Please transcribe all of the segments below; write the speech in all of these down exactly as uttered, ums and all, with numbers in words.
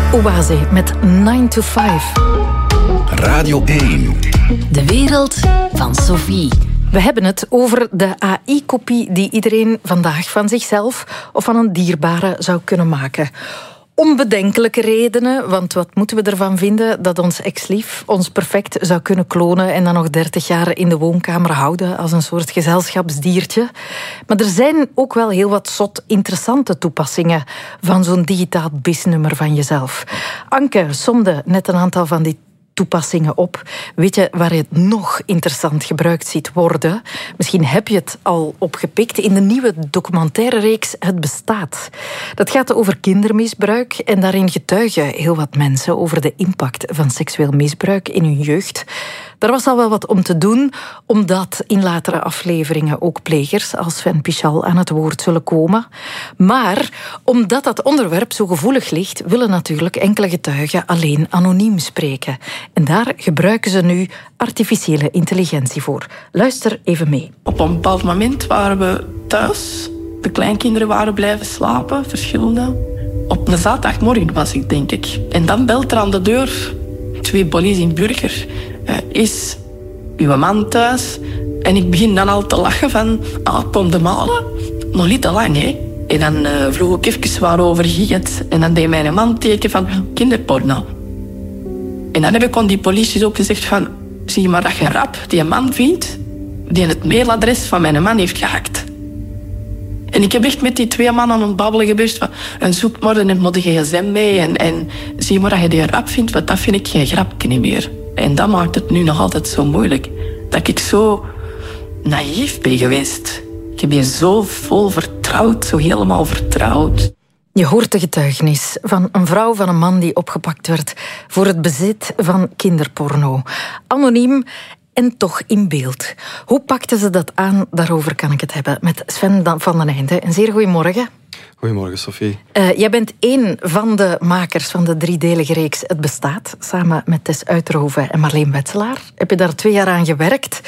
Oase met nine to five. Radio één. De wereld van Sophie. We hebben het over de A I-kopie die iedereen vandaag van zichzelf of van een dierbare zou kunnen maken. Onbedenkelijke redenen, want wat moeten we ervan vinden dat ons ex-lief ons perfect zou kunnen klonen en dan nog dertig jaar in de woonkamer houden als een soort gezelschapsdiertje. Maar er zijn ook wel heel wat zot interessante toepassingen van zo'n digitaal bisnummer van jezelf. Anke somde net een aantal van die toepassingen op. Weet je waar je het nog interessant gebruikt ziet worden? Misschien heb je het al opgepikt in de nieuwe documentaire reeks Het Bestaat. Dat gaat over kindermisbruik en daarin getuigen heel wat mensen over de impact van seksueel misbruik in hun jeugd. Daar was al wel wat om te doen, omdat in latere afleveringen ook plegers als Sven Pichal aan het woord zullen komen. Maar omdat dat onderwerp zo gevoelig ligt, willen natuurlijk enkele getuigen alleen anoniem spreken. En daar gebruiken ze nu artificiële intelligentie voor. Luister even mee. Op een bepaald moment waren we thuis. De kleinkinderen waren blijven slapen, verschillende. Op een zaterdagmorgen was ik, denk ik. En dan belt er aan de deur twee politie in Burger. Uh, is uw man thuis? En ik begin dan al te lachen van, ah, kom de malen. Nog niet te lang, hè. En dan uh, vroeg ik even waarover ging het. En dan deed mijn man teken van kinderporno. En dan heb ik aan die politie ook gezegd van, zie je maar dat je rap die man vindt die het mailadres van mijn man heeft gehackt. En ik heb echt met die twee mannen aan het babbelen geweest van, en zoek maar en moet de gsm mee en, en zie maar dat je die rap vindt, want dat vind ik geen grapje niet meer. En dat maakt het nu nog altijd zo moeilijk. Dat ik zo naïef ben geweest. Ik heb je zo vol vertrouwd, zo helemaal vertrouwd. Je hoort de getuigenis van een vrouw van een man die opgepakt werd voor het bezit van kinderporno. Anoniem en toch in beeld. Hoe pakten ze dat aan? Daarover kan ik het hebben met Sven van den Einde. Een zeer goedemorgen. Goedemorgen, Sophie. Uh, jij bent één van de makers van de driedelige reeks Het Bestaat, samen met Tess Uitroven en Marleen Wetzelaar. Heb je daar twee jaar aan gewerkt?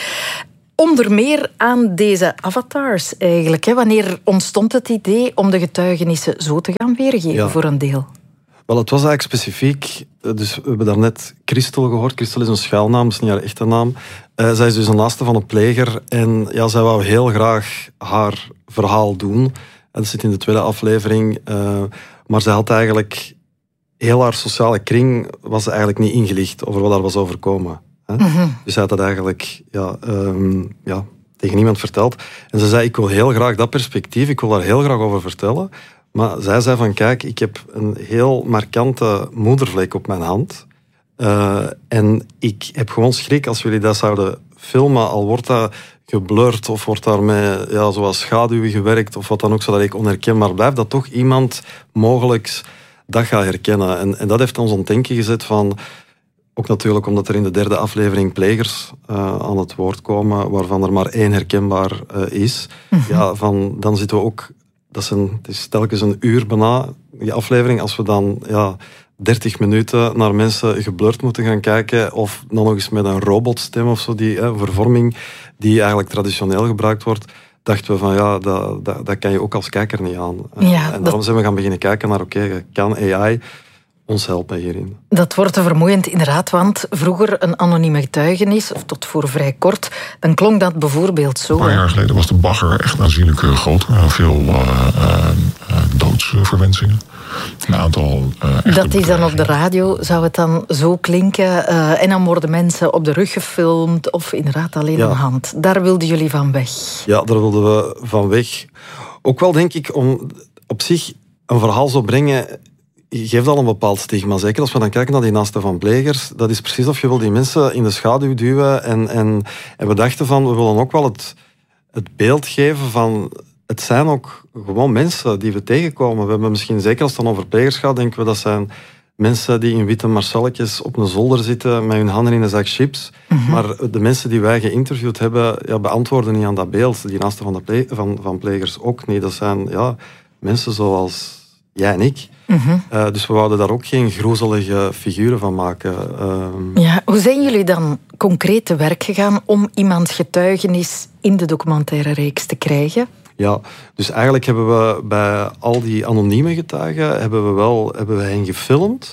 Onder meer aan deze avatars eigenlijk. Hè? Wanneer ontstond het idee om de getuigenissen zo te gaan weergeven ja. voor een deel? Wel, het was eigenlijk specifiek. Dus we hebben daarnet Christel gehoord. Christel is een schuilnaam, dat is niet haar echte naam. Uh, zij is dus een naaste van een pleger. En ja, zij wou heel graag haar verhaal doen. Dat zit in de tweede aflevering. Uh, maar zij had eigenlijk... Heel haar sociale kring was eigenlijk niet ingelicht over wat daar was overkomen. Hè? Mm-hmm. Dus zij had dat eigenlijk ja, um, ja, tegen niemand verteld. En ze zei, ik wil heel graag dat perspectief, ik wil daar heel graag over vertellen. Maar zij zei van, kijk, ik heb een heel markante moedervlek op mijn hand. Uh, en ik heb gewoon schrik als jullie dat zouden filmen, al wordt dat geblurred of wordt daarmee ja, zoals schaduwen gewerkt of wat dan ook, zodat ik onherkenbaar blijf, dat toch iemand mogelijk dat gaat herkennen. En, en dat heeft ons aan het denken gezet van, ook natuurlijk omdat er in de derde aflevering plegers uh, aan het woord komen, waarvan er maar één herkenbaar uh, is. Mm-hmm. Ja, van, dan zitten we ook, dat is, een, het is telkens een uur bijna, die aflevering, als we dan ja, dertig minuten naar mensen geblurred moeten gaan kijken, of dan nog eens met een robotstem of zo, die eh, vervorming die eigenlijk traditioneel gebruikt wordt, dachten we van ja, dat, dat, dat kan je ook als kijker niet aan. Ja, en daarom dat... zijn we gaan beginnen kijken naar, oké, okay, kan A I ons helpen hierin? Dat wordt te vermoeiend inderdaad, want vroeger een anonieme getuigenis, of tot voor vrij kort, dan klonk dat bijvoorbeeld zo. Een paar jaar geleden was de bagger echt aanzienlijk uh, groter. Veel uh, uh, uh, doodsverwensingen. Een aantal... Uh, dat is dan op de radio, zou het dan zo klinken? Uh, en dan worden mensen op de rug gefilmd of inderdaad alleen ja. een hand. Daar wilden jullie van weg. Ja, daar wilden we van weg. Ook wel denk ik om op zich een verhaal zo brengen, geeft al een bepaald stigma. Zeker als we dan kijken naar die naasten van plegers. Dat is precies of je wil die mensen in de schaduw duwen. En, en, en we dachten van, we willen ook wel het, het beeld geven van, het zijn ook gewoon mensen die we tegenkomen. We hebben misschien, zeker als het dan over plegers gaat, denken we dat zijn mensen die in witte marcelletjes op een zolder zitten met hun handen in een zak chips. Mm-hmm. Maar de mensen die wij geïnterviewd hebben, ja, beantwoorden niet aan dat beeld. Die naasten van, de ple- van, van plegers ook niet. Dat zijn ja, mensen zoals jij en ik. Mm-hmm. Uh, dus we wouden daar ook geen groezelige figuren van maken. Uh, ja, hoe zijn jullie dan concreet te werk gegaan om iemands getuigenis in de documentaire reeks te krijgen? Ja, dus eigenlijk hebben we bij al die anonieme getuigen hebben we wel hebben we hen gefilmd.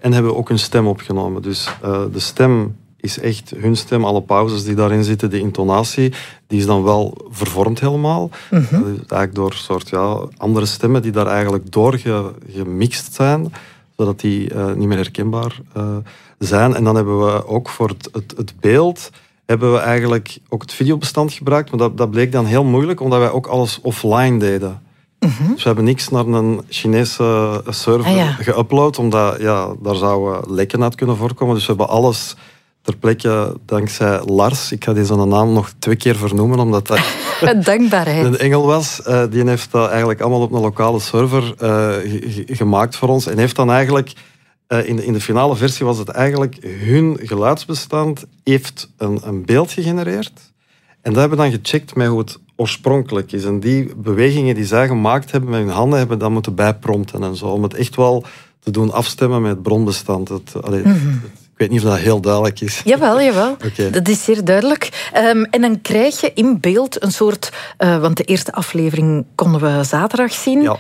En hebben ook hun stem opgenomen. Dus uh, de stem is echt hun stem. Alle pauzes die daarin zitten, de intonatie, die is dan wel vervormd helemaal. Mm-hmm. Uh, eigenlijk door soort ja, andere stemmen die daar eigenlijk door gemixt zijn, zodat die uh, niet meer herkenbaar uh, zijn. En dan hebben we ook voor het, het, het beeld hebben we eigenlijk ook het videobestand gebruikt. Maar dat, dat bleek dan heel moeilijk, omdat wij ook alles offline deden. Mm-hmm. Dus we hebben niks naar een Chinese server ah, ja. geüpload, omdat ja, daar zouden lekken uit kunnen voorkomen. Dus we hebben alles ter plekke, dankzij Lars, ik ga deze naam nog twee keer vernoemen, omdat dat dankbaarheid. Een engel was. Uh, die heeft dat eigenlijk allemaal op een lokale server uh, g- gemaakt voor ons. En heeft dan eigenlijk, uh, in, de, in de finale versie was het eigenlijk hun geluidsbestand heeft een, een beeld gegenereerd. En dat hebben we dan gecheckt met hoe het oorspronkelijk is. En die bewegingen die zij gemaakt hebben met hun handen, hebben dan moeten bijprompten en zo. Om het echt wel te doen afstemmen met het bronbestand. Het, allee, mm-hmm. het, ik weet niet of dat heel duidelijk is. Jawel, jawel. Okay. Dat is zeer duidelijk. Um, en dan krijg je in beeld een soort... Uh, want de eerste aflevering konden we zaterdag zien. Ja.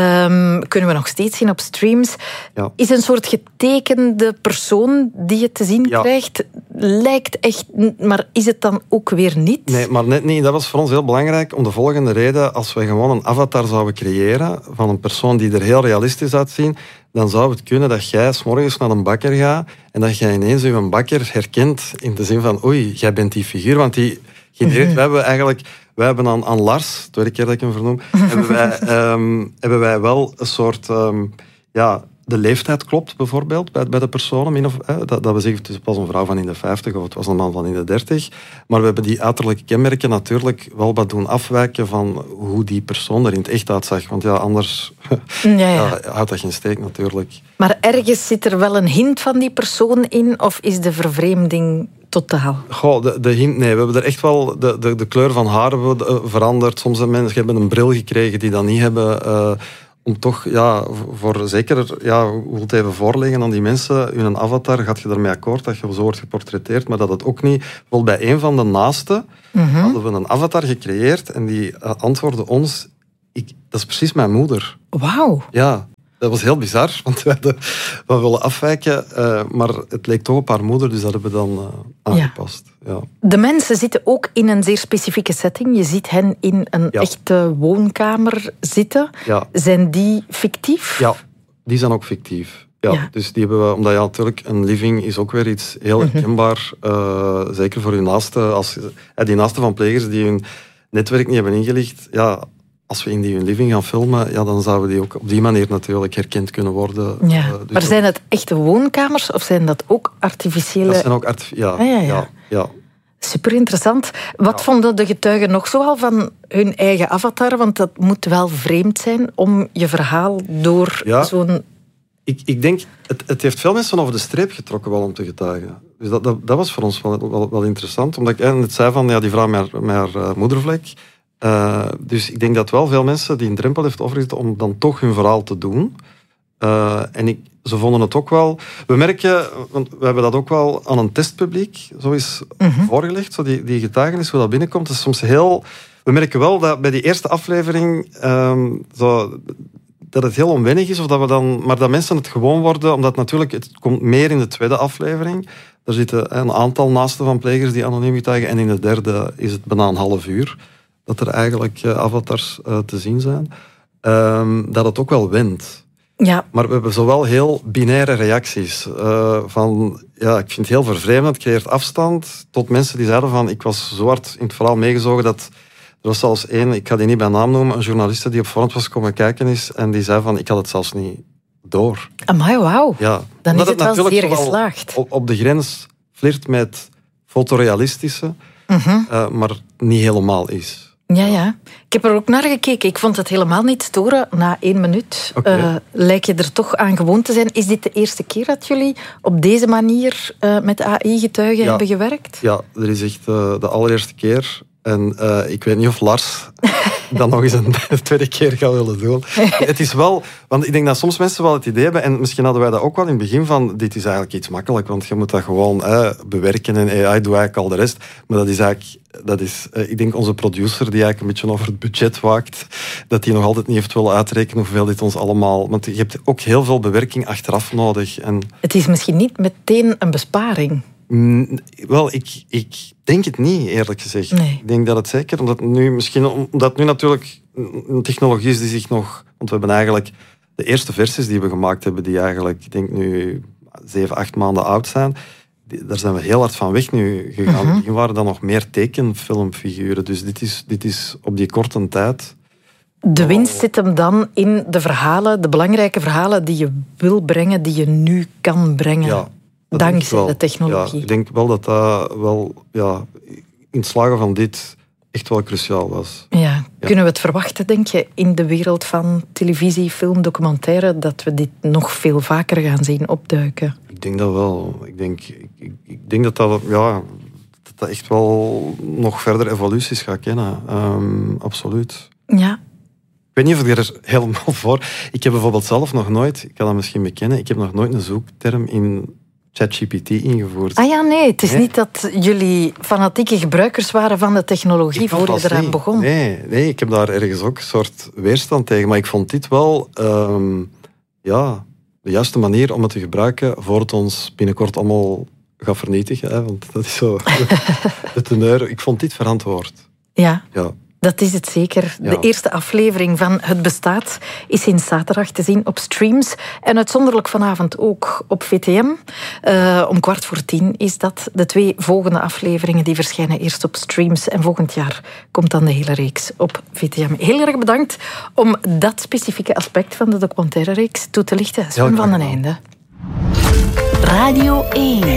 Um, kunnen we nog steeds zien op streams. Ja. Is een soort getekende persoon die je te zien ja. krijgt. Lijkt echt... Maar is het dan ook weer niet? Nee, maar net niet. Dat was voor ons heel belangrijk om de volgende reden. Als we gewoon een avatar zouden creëren van een persoon die er heel realistisch uitziet, dan zou het kunnen dat jij 's morgens naar een bakker gaat en dat jij ineens je bakker herkent in de zin van oei, jij bent die figuur. Want die genereert... Mm-hmm. We hebben eigenlijk... Wij hebben aan, aan Lars, de tweede keer dat ik hem vernoem, hebben, wij, um, hebben wij wel een soort... Um, ja, de leeftijd klopt bijvoorbeeld bij, bij de personen. Of, eh, dat, dat we zeggen, het was een vrouw van in de vijftig of het was een man van in de dertig. Maar we hebben die uiterlijke kenmerken natuurlijk wel wat doen afwijken van hoe die persoon er in het echt uitzag. Want ja, anders ja, ja. Ja, houdt dat geen steek natuurlijk. Maar ergens zit er wel een hint van die persoon in, of is de vervreemding totaal? Goh, de, de hint, nee. We hebben er echt wel de, de, de kleur van haar veranderd. Soms hebben mensen hebben een bril gekregen die dat niet hebben... Uh, om toch, ja, voor zeker, ja, ik wil het even voorleggen aan die mensen, in een avatar gaat je ermee akkoord dat je zo wordt geportretteerd, maar dat het ook niet... Bijvoorbeeld bij een van de naasten mm-hmm. hadden we een avatar gecreëerd en die uh, antwoordde ons, ik, dat is precies mijn moeder. Wauw. Ja, dat was heel bizar, want we hadden we willen afwijken, uh, maar het leek toch op haar moeder, dus dat hebben we dan uh, aangepast. Ja. Ja. De mensen zitten ook in een zeer specifieke setting. Je ziet hen in een ja. echte woonkamer zitten. Ja. Zijn die fictief? Ja, die zijn ook fictief. Ja, ja. Dus die hebben we, omdat ja, natuurlijk een living is ook weer iets heel herkenbaar, uh, zeker voor je naaste. Als, uh, die naasten van plegers die hun netwerk niet hebben ingelicht, ja, als we in die hun living gaan filmen, ja, dan zouden die ook op die manier natuurlijk herkend kunnen worden. Ja. Uh, dus maar zijn dat echte woonkamers of zijn dat ook artificiële... Dat zijn ook artificiële... Ja, ah, ja, ja. ja, ja. Super interessant. Wat ja. vonden de getuigen nog zoal van hun eigen avatar? Want dat moet wel vreemd zijn om je verhaal door ja. zo'n... Ik, ik denk, het, het heeft veel mensen over de streep getrokken wel om te getuigen. Dus dat, dat, dat was voor ons wel, wel, wel interessant. Omdat ik net zei van, ja, die vrouw met haar, met haar uh, moedervlek. Uh, dus ik denk dat wel veel mensen die een drempel heeft overgezet om dan toch hun verhaal te doen. Uh, en ik, ze vonden het ook wel... We merken, want we hebben dat ook wel aan een testpubliek zo is mm-hmm. voorgelegd, zo die, die getuigenis, hoe dat binnenkomt. Dat is soms heel... We merken wel dat bij die eerste aflevering um, zo, dat het heel onwennig is, of dat we dan, maar dat mensen het gewoon worden, omdat natuurlijk, het komt meer in de tweede aflevering. Daar zitten een aantal naasten van plegers die anoniem getuigen, en in de derde is het bijna een half uur dat er eigenlijk uh, avatars uh, te zien zijn. Um, dat het ook wel wendt. Ja. Maar we hebben zowel heel binaire reacties. Uh, van, ja, ik vind het heel vervreemdend, het creëert afstand, tot mensen die zeiden van, ik was zo hard in het verhaal meegezogen dat... Er was zelfs één, ik ga die niet bij naam noemen, een journaliste die op voorhand was komen kijken is, en die zei van, ik had het zelfs niet door. Amai, wauw. Ja. Dan is het, het wel zeer geslaagd. Op, op de grens flirt met fotorealistische, mm-hmm. uh, maar niet helemaal is. Ja, ja. Ik heb er ook naar gekeken. Ik vond het helemaal niet storen. Na één minuut okay. uh, lijk je er toch aan gewoon te zijn. Is dit de eerste keer dat jullie op deze manier uh, met A I-getuigen ja. hebben gewerkt? Ja, er is echt uh, de allereerste keer. En uh, ik weet niet of Lars dat nog eens een tweede keer gaat willen doen. Het is wel... Want ik denk dat soms mensen wel het idee hebben, en misschien hadden wij dat ook wel in het begin van, dit is eigenlijk iets makkelijk, want je moet dat gewoon eh, bewerken en A I doet eigenlijk al de rest. Maar dat is eigenlijk... Dat is, uh, ik denk onze producer, die eigenlijk een beetje over het budget waakt, dat die nog altijd niet heeft willen uitrekenen hoeveel dit ons allemaal... Want je hebt ook heel veel bewerking achteraf nodig. En... Het is misschien niet meteen een besparing. Mm, wel, ik, ik denk het niet, eerlijk gezegd. Nee. Ik denk dat het zeker, omdat nu, misschien, omdat nu natuurlijk een technologie is die zich nog... Want we hebben eigenlijk de eerste versies die we gemaakt hebben, die eigenlijk, ik denk nu zeven, acht maanden oud zijn, die, daar zijn we heel hard van weg nu gegaan. Mm-hmm. In het begin waren dan nog meer tekenfilmfiguren. Dus dit is, dit is op die korte tijd... De winst zit hem dan in de verhalen, de belangrijke verhalen die je wil brengen, die je nu kan brengen. Ja. Dat Dankzij de technologie. Ja, ik denk wel dat dat wel, ja, in het slagen van dit echt wel cruciaal was. Ja. Ja. Kunnen we het verwachten, denk je, in de wereld van televisie, film, documentaire, dat we dit nog veel vaker gaan zien opduiken? Ik denk dat wel. Ik denk, ik, ik, ik denk dat, dat, ja, dat dat echt wel nog verder evoluties gaat kennen. Um, absoluut. Ja. Ik weet niet of ik er helemaal voor... Ik heb bijvoorbeeld zelf nog nooit, ik kan dat misschien bekennen, ik heb nog nooit een zoekterm in ChatGPT ingevoerd. Ah ja, nee. Het is nee? niet dat jullie fanatieke gebruikers waren van de technologie voor je eraan niet. begon. Nee, nee, ik heb daar ergens ook een soort weerstand tegen. Maar ik vond dit wel um, ja, de juiste manier om het te gebruiken voor het ons binnenkort allemaal gaat vernietigen. Hè? Want dat is zo de teneur. Ik vond dit verantwoord. Ja. Ja. Dat is het zeker. Ja. De eerste aflevering van Het Bestaat is sinds zaterdag te zien op streams. En uitzonderlijk vanavond ook op V T M. Uh, om kwart voor tien is dat. De twee volgende afleveringen die verschijnen eerst op streams. En volgend jaar komt dan de hele reeks op V T M. Heel erg bedankt om dat specifieke aspect van de documentaire reeks toe te lichten. Sven van den Einde. Radio één.